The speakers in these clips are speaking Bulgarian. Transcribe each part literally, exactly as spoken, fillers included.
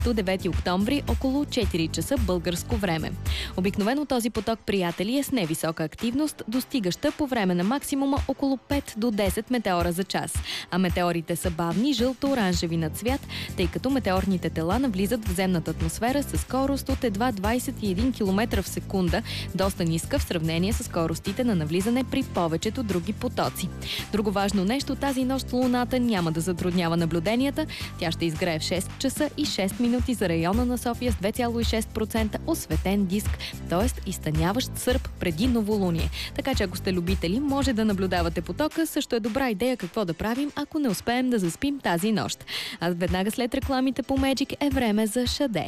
до девети октомври около четири часа българско време. Обикновено този поток, приятели, е с невисока активност, достигаща по време на максимума около пет до десет метеора за час. А метеорите са бавни, жълто-оранжеви на цвят, тъй като метеорните тела навлизат в земната атмосфера със скорост от едва двадесет и един километра в секунда, доста ниска в сравнение с скоростите на навлизане при повечето други потоци. Друго важно нещо, тази нощ Луната няма да затруднява наблюденията. Тя ще изгрее в шест часа и шест минути за района на София с две цяло и шест процента осветен диск, т.е. изтъняващ сърп преди новолуние. Така че ако сте любители, може да наблюдавате потока. Също е добра идея какво да правим, ако не успеем да заспим тази нощ. А веднага след рекламите по Magic е време за Шаде.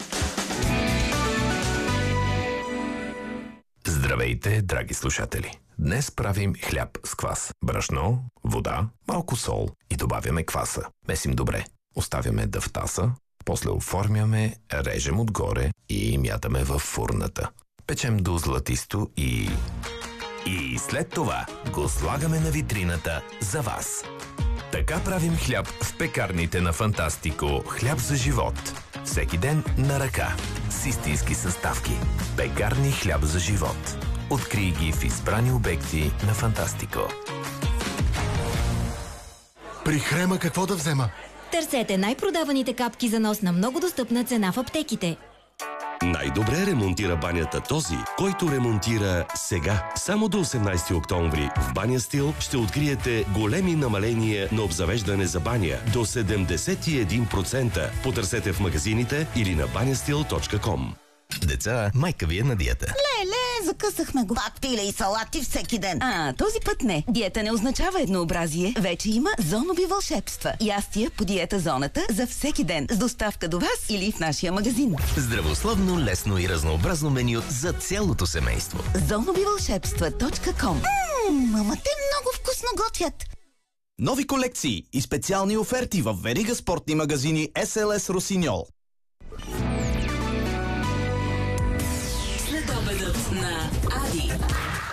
Здравейте, драги слушатели! Днес правим хляб с квас. Брашно, вода, малко сол и добавяме кваса. Месим добре. Оставяме да втаса, после оформяме, режем отгоре и мятаме във фурната. Печем до златисто и... И след това го слагаме на витрината за вас. Така правим хляб в пекарните на Фантастико. Хляб за живот. Всеки ден на ръка. С истински съставки. Пекарни хляб за живот. Открий ги в избрани обекти на Фантастико. При Хрема какво да взема? Търсете най-продаваните капки за нос на много достъпна цена в аптеките. Най-добре ремонтира банята този, който ремонтира сега. Само до осемнадесети октомври в Баня Стил ще откриете големи намаления на обзавеждане за баня до седемдесет и един процента. Потърсете в магазините или на банястил точка ком. Деца, майка ви е на диета. Леле, закъсахме го. Пак пиле и салати всеки ден. А, този път не. Диета не означава еднообразие. Вече има зонови вълшебства. Ястия по диета зоната за всеки ден. С доставка до вас или в нашия магазин. Здравословно, лесно и разнообразно меню за цялото семейство. зонови вълшебства точка ком. Ммм, мама, те много вкусно готвят. Нови колекции и специални оферти в верига спортни магазини Ес Ел Ес Росиньол. Следобедът на Ади.